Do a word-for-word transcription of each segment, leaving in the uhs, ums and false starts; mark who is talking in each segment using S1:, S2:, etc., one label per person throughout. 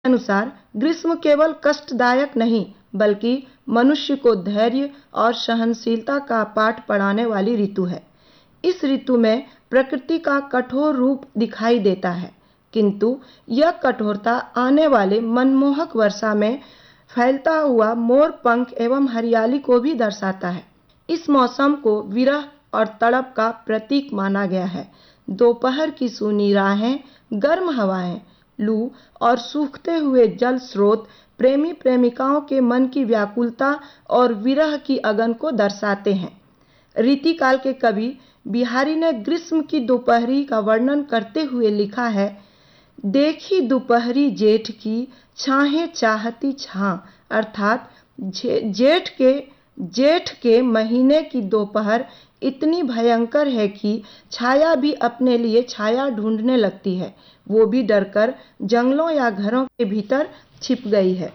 S1: अनुसार ग्रीष्म केवल कष्टदायक नहीं बल्कि मनुष्य को धैर्य और सहनशीलता का पाठ पढ़ाने वाली ऋतु है। इस ऋतु में प्रकृति का कठोर रूप दिखाई देता है, किंतु यह कठोरता आने वाले मनमोहक वर्षा में फैलता हुआ मोर पंख एवं हरियाली को भी दर्शाता है। इस मौसम को विरह और तड़प का प्रतीक माना गया है। दोपहर की सूनी राहें, गर्म हवाएं, लू और सूखते हुए जल स्रोत प्रेमी प्रेमिकाओं के मन की व्याकुलता और विरह की अगन को दर्शाते हैं। रीतिकाल के कवि बिहारी ने ग्रीष्म की दोपहरी का वर्णन करते हुए लिखा है, देखी दोपहरी जेठ की छाहें चाहती छां, अर्थात जेठ के जेठ के महीने की दोपहर इतनी भयंकर है कि छाया भी अपने लिए छाया ढूंढने लगती है, वो भी डरकर जंगलों या घरों के भीतर छिप गई है।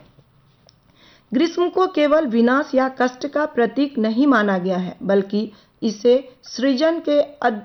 S1: ग्रीष्म को केवल विनाश या कष्ट का प्रतीक नहीं माना गया है, बल्कि इसे सृजन के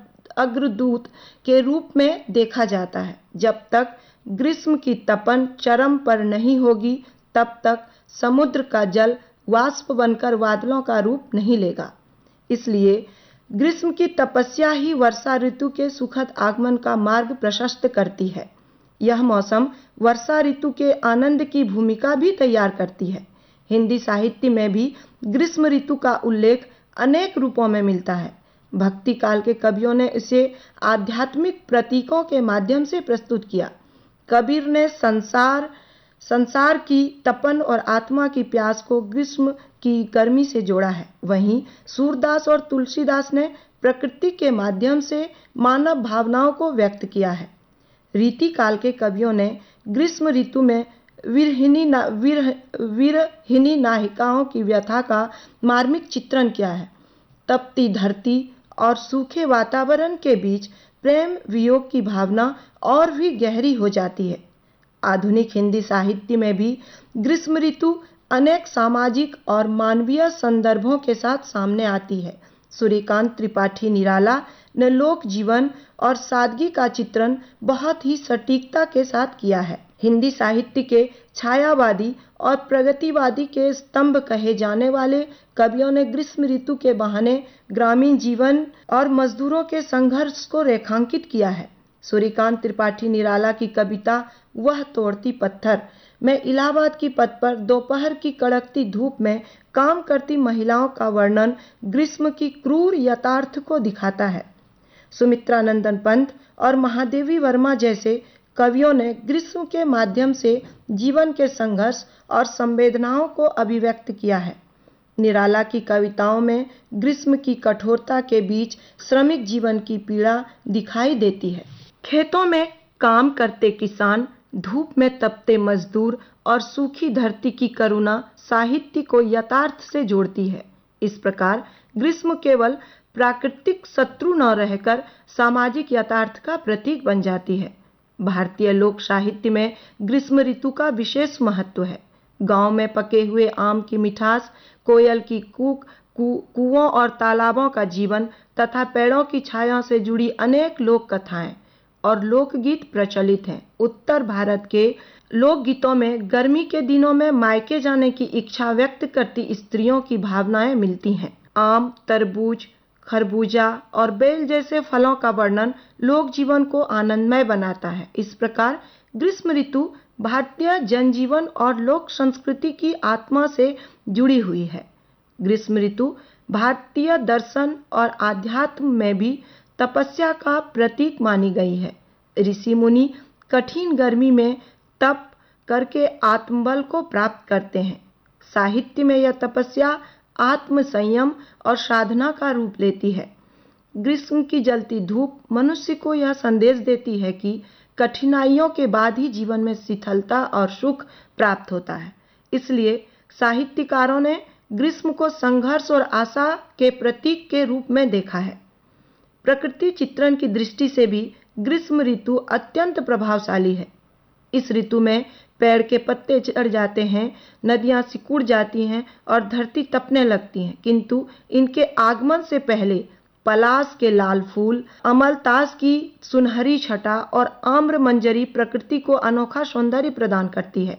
S1: अग्रदूत के रूप में देखा जाता है। जब तक ग्रीष्म की तपन चरम पर नहीं होगी, तब तक समुद्र का जल वाष्प बनकर बादलों का रूप नहीं लेगा। इसलिए ग्रीष्म की तपस्या ही वर्षा ऋतु के सुखद आगमन का मार्ग प्रशस्त करती है। यह मौसम वर्षा ऋतु के आनंद की भूमिका भी तैयार करती है। हिंदी साहित्य में भी ग्रीष्म ऋतु का उल्लेख अनेक रूपों में मिलता है। भक्ति काल के कवियों ने इसे आध्यात्मिक प्रतीकों के माध्यम से प्रस्तुत किया। कबीर ने संसार संसार की तपन और आत्मा की प्यास को ग्रीष्म की गर्मी से जोड़ा है। वहीं सूरदास और तुलसीदास ने प्रकृति के माध्यम से मानव भावनाओं को व्यक्त किया है। रीति काल के कवियों ने ग्रीष्म ऋतु में विरहिनी ना, विर, विरहिनी नायिकाओं की व्यथा का मार्मिक चित्रण किया है। तपती धरती और सूखे वातावरण के बीच प्रेम वियोग की भावना और भी गहरी हो जाती है। आधुनिक हिंदी साहित्य में भी ग्रीष्म ऋतु अनेक सामाजिक और मानवीय संदर्भों के साथ सामने आती है। सूर्यकांत त्रिपाठी निराला ने लोक जीवन और सादगी का चित्रण बहुत ही सटीकता के साथ किया है। हिंदी साहित्य के छायावादी और प्रगतिवादी के स्तंभ कहे जाने वाले कवियों ने ग्रीष्म ऋतु के बहाने ग्रामीण जीवन और मजदूरों के संघर्ष को रेखांकित किया है। सूर्यकांत त्रिपाठी निराला की कविता वह तोड़ती पत्थर में इलाहाबाद की पथ पर दोपहर की कड़कती धूप में काम करती महिलाओं का वर्णन ग्रीष्म की क्रूर यथार्थ को दिखाता है। सुमित्रा नंदन पंत और महादेवी वर्मा जैसे कवियों ने ग्रीष्म के माध्यम से जीवन के संघर्ष और संवेदनाओं को अभिव्यक्त किया है। निराला की कविताओं में ग्रीष्म की कठोरता के बीच श्रमिक जीवन की पीड़ा दिखाई देती है। खेतों में काम करते किसान, धूप में तपते मजदूर और सूखी धरती की करुणा साहित्य को यथार्थ से जोड़ती है। इस प्रकार ग्रीष्म केवल प्राकृतिक शत्रु न रहकर सामाजिक यथार्थ का प्रतीक बन जाती है। भारतीय लोक साहित्य में ग्रीष्म ऋतु का विशेष महत्व है। गांव में पके हुए आम की मिठास, कोयल की कूक, कुओं और तालाबों का जीवन तथा पेड़ों की छाया से जुड़ी अनेक लोक कथाएं और लोकगीत प्रचलित हैं। उत्तर भारत के लोकगीतों में गर्मी के दिनों में मायके जाने की इच्छा व्यक्त करती स्त्रियों की भावनाएं मिलती हैं। आम, तरबूज, खरबूजा और बेल जैसे फलों का वर्णन लोक जीवन को आनंदमय बनाता है। इस प्रकार ग्रीष्म ऋतु भारतीय जनजीवन और लोक संस्कृति की आत्मा से जुड़ी हुई है। ग्रीष्म ऋतु भारतीय दर्शन और आध्यात्म में भी तपस्या का प्रतीक मानी गई है। ऋषि मुनि कठिन गर्मी में तप करके आत्मबल को प्राप्त करते हैं। साहित्य में यह तपस्या आत्म संयम और साधना का रूप लेती है। ग्रीष्म की जलती धूप मनुष्य को यह संदेश देती है कि कठिनाइयों के बाद ही जीवन में शीतलता और सुख प्राप्त होता है। इसलिए साहित्यकारों ने ग्रीष्म को संघर्ष और आशा के प्रतीक के रूप में देखा है। प्रकृति चित्रण की दृष्टि से भी ग्रीष्म ऋतु अत्यंत प्रभावशाली है। इस ऋतु में पेड़ के पत्ते झड़ जाते हैं, नदियां सिकुड़ जाती हैं और धरती तपने लगती है, किंतु इनके आगमन से पहले पलाश के लाल फूल, अमलतास की सुनहरी छटा और आम्र मंजरी प्रकृति को अनोखा सौंदर्य प्रदान करती है।